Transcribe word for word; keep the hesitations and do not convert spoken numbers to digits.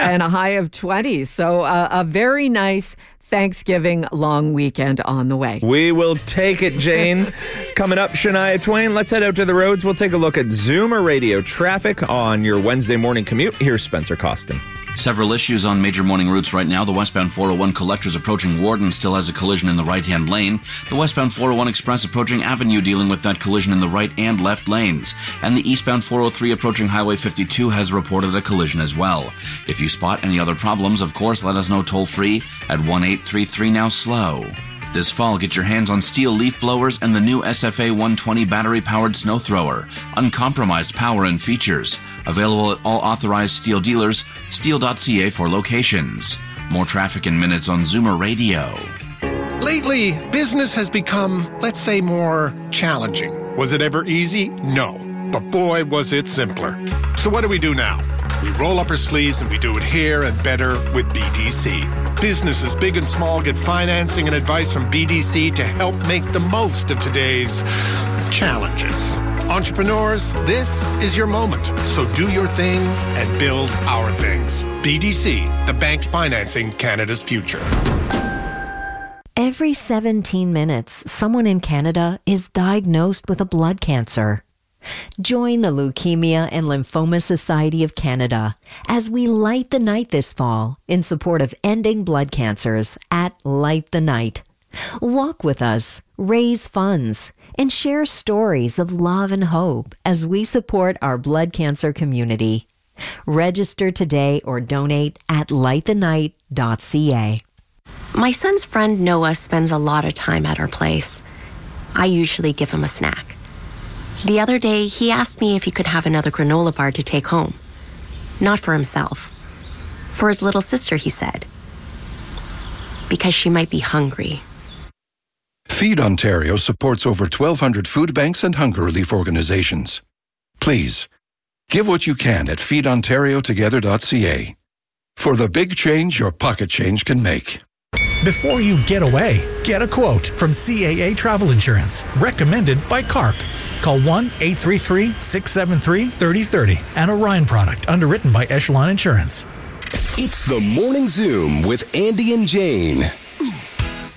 and a high of twenty. So uh, a very nice Thanksgiving long weekend on the way. We will take it, Jane. Coming up, Shania Twain. Let's head out to the roads. We'll take a look at Zoomer Radio traffic on your Wednesday morning commute. Here's Spencer Costin. Several issues on major morning routes right now. The westbound four oh one Collectors approaching Warden still has a collision in the right-hand lane. The westbound four oh one Express approaching Avenue dealing with that collision in the right and left lanes. And the eastbound four oh three approaching Highway fifty-two has reported a collision as well. If you spot any other problems, of course, let us know toll-free at one eight three three now slow. This fall, get your hands on Steel leaf blowers and the new S F A one twenty battery-powered snow thrower. Uncompromised power and features. Available at all authorized Steel dealers, steel dot c a for locations. More traffic in minutes on Zoomer Radio. Lately, business has become, let's say, more challenging. Was it ever easy? No. But boy, was it simpler. So what do we do now? We roll up our sleeves and we do it here and better with B D C. Businesses big and small get financing and advice from B D C to help make the most of today's challenges. Entrepreneurs, this is your moment. So do your thing and build our things. B D C, the bank financing Canada's future. Every seventeen minutes, someone in Canada is diagnosed with a blood cancer. Join the Leukemia and Lymphoma Society of Canada as we light the night this fall in support of ending blood cancers at Light the Night. Walk with us, raise funds, and share stories of love and hope as we support our blood cancer community. Register today or donate at light the night dot c a. My son's friend Noah spends a lot of time at our place. I usually give him a snack. The other day, he asked me if he could have another granola bar to take home. Not for himself. For his little sister, he said. Because she might be hungry. Feed Ontario supports over twelve hundred food banks and hunger relief organizations. Please, give what you can at feed ontario together dot c a. For the big change your pocket change can make. Before you get away, get a quote from C A A Travel Insurance, recommended by CARP. Call one eight three three, six seven three, three oh three oh. An Orion product underwritten by Echelon Insurance. It's the Morning Zoom with Andy and Jane.